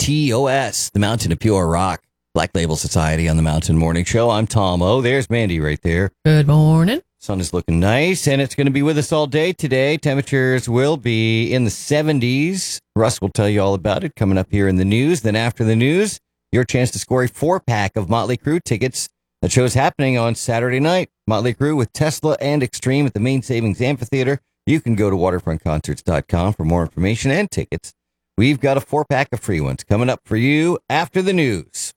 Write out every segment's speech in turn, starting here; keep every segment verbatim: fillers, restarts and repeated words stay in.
T O S, the Mountain of Pure Rock. Black Label Society on the Mountain Morning Show. I'm Tom O. There's Mandy right there. Good morning. Sun is looking nice, and it's going to be with us all day today. Temperatures will be in the seventies. Russ will tell you all about it coming up here in the news. Then after the news, your chance to score a four-pack of Motley Crue tickets. That show's happening on Saturday night. Motley Crue with Tesla and Extreme at the Main Savings Amphitheater. You can go to waterfront concerts dot com for more information and tickets. We've got a four-pack of free ones coming up for you after the news.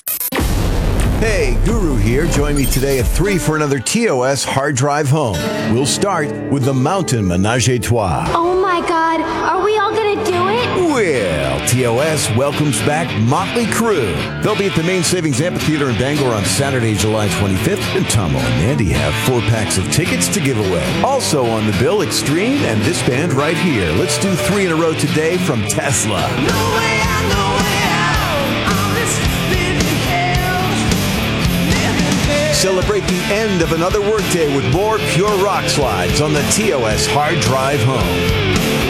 Hey, Guru here. Join me today at three for another T O S Hard Drive Home. We'll start with the Mountain Menage a Trois. Oh my God, are we all gonna do it? Well, T O S welcomes back Motley Crue. They'll be at the Main Savings Amphitheater in Bangor on Saturday, July twenty-fifth, and Tomo and Mandy have four packs of tickets to give away. Also on the bill, Extreme and this band right here. Let's do three in a row today from Tesla. No way out, no way out on this living hell. Living hell. Celebrate the end of another workday with more pure rock slides on the T O S Hard Drive Home.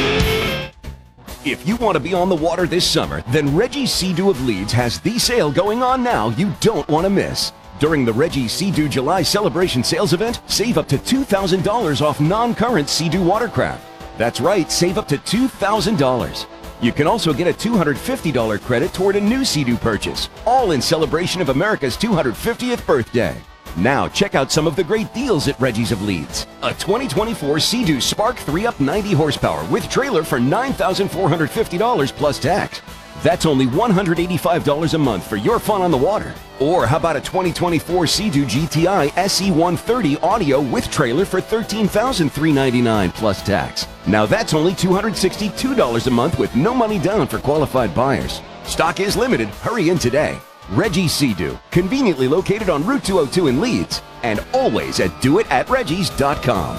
If you want to be on the water this summer, then Reggie's Sea-Doo of Leeds has the sale going on now you don't want to miss. During the Reggie's Sea-Doo July Celebration Sales Event, save up to two thousand dollars off non-current Sea-Doo watercraft. That's right, save up to two thousand dollars. You can also get a two hundred fifty dollars credit toward a new Sea-Doo purchase, all in celebration of America's two hundred fiftieth birthday. Now, check out some of the great deals at Reggie's of Leeds. A twenty twenty-four Sea-Doo Spark three up ninety horsepower with trailer for nine thousand four hundred fifty dollars plus tax. That's only one hundred eighty-five dollars a month for your fun on the water. Or how about a twenty twenty-four Sea-Doo G T I S E one thirty audio with trailer for thirteen thousand three hundred ninety-nine dollars plus tax. Now that's only two hundred sixty-two dollars a month with no money down for qualified buyers. Stock is limited. Hurry in today. Reggie's Sea-Doo, conveniently located on Route two oh two in Leeds, and always at do it at reggies dot com.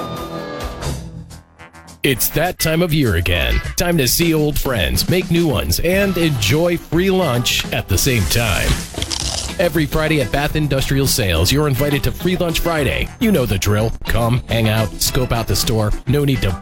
It's that time of year again. Time to see old friends, make new ones, and enjoy free lunch at the same time. Every Friday at Bath Industrial Sales, you're invited to Free Lunch Friday. You know the drill. Come, hang out, scope out the store. No need to